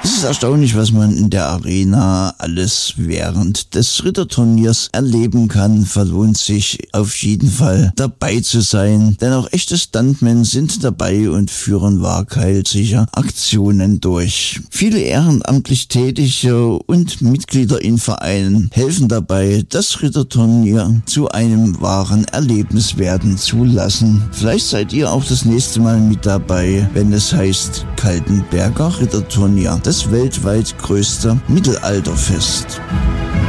Es ist erstaunlich, was man in der Arena alles während des Ritterturniers erleben kann. Verlohnt sich auf jeden Fall dabei zu sein, denn auch echte Stuntmen sind dabei und führen waghalsige Aktionen durch. Viele ehrenamtlich Tätige und Mitglieder in Vereinen helfen dabei, das Ritterturnier zu einem wahren Erlebnis werden zu lassen. Vielleicht seid ihr auch das nächste Mal mit dabei, wenn es heißt Kaltenberger Ritterturnier, das weltweit größte Mittelalterfest.